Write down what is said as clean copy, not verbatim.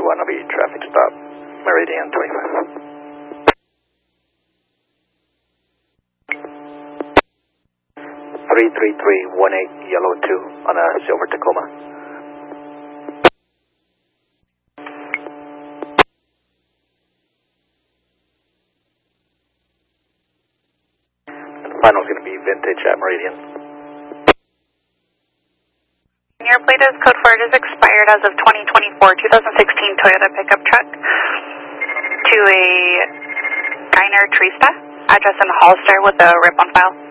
will be traffic stop, Meridian 25. 33318 Yellow 2 on a Silver Tacoma. And final is going to be Vintage at Meridian. Your plate is code 4, it is expired as of 2024 2016 Toyota pickup truck to a Geiner Trista, address in Hollister with a rip on file.